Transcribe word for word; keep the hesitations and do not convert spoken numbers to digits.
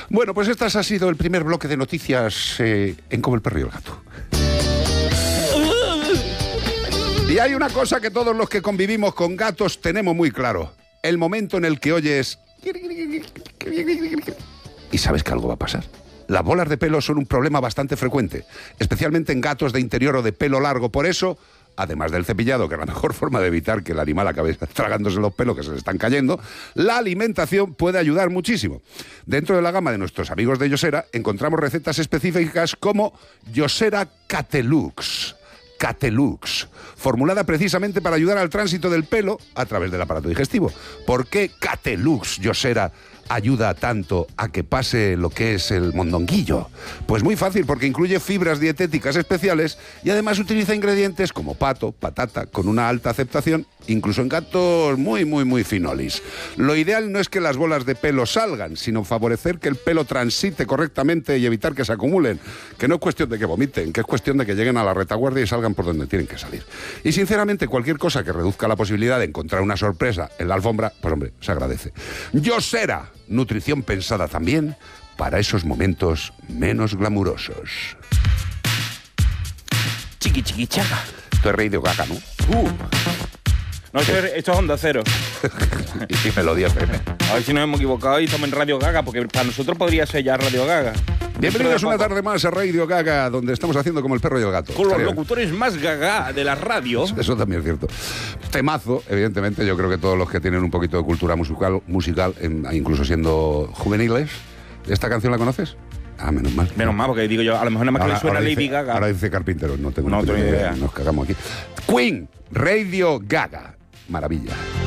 Bueno, pues este ha sido el primer bloque de noticias eh, en Como el perro y el gato. Y hay una cosa que todos los que convivimos con gatos tenemos muy claro. El momento en el que oyes... y sabes que algo va a pasar. Las bolas de pelo son un problema bastante frecuente, especialmente en gatos de interior o de pelo largo. Por eso, además del cepillado, que es la mejor forma de evitar que el animal acabe tragándose los pelos que se le están cayendo, la alimentación puede ayudar muchísimo. Dentro de la gama de nuestros amigos de Yosera encontramos recetas específicas como Yosera Catelux. Catelux, formulada precisamente para ayudar al tránsito del pelo a través del aparato digestivo. ¿Por qué Catelux Yosera ayuda tanto a que pase lo que es el mondonguillo? Pues muy fácil, porque incluye fibras dietéticas especiales y además utiliza ingredientes como pato, patata, con una alta aceptación, incluso en gatos muy, muy, muy finolis. Lo ideal no es que las bolas de pelo salgan, sino favorecer que el pelo transite correctamente y evitar que se acumulen. Que no es cuestión de que vomiten, que es cuestión de que lleguen a la retaguardia y salgan por donde tienen que salir. Y sinceramente, cualquier cosa que reduzca la posibilidad de encontrar una sorpresa en la alfombra, pues hombre, se agradece. Yosera, nutrición pensada también para esos momentos menos glamurosos. Chiqui chiqui chaca. Esto es Radio Gaga, ¿no? Uh. No, esto es, esto es Onda Cero. Y Melodía F M. A ver si nos hemos equivocado y estamos en Radio Gaga, porque para nosotros podría ser ya Radio Gaga. Bienvenidos una tarde más a Radio Gaga, donde estamos haciendo como el perro y el gato. Con los locutores más gaga de la radio. Eso también es cierto. Temazo, evidentemente, yo creo que todos los que tienen un poquito de cultura musical, musical incluso siendo juveniles. ¿Esta canción la conoces? Ah, menos mal. Menos mal, porque digo yo, a lo mejor nada más que le suena Lady dice, Gaga. Ahora dice Carpintero, no tengo no ni idea. idea. Nos cagamos aquí. Queen, Radio Gaga. Maravilla.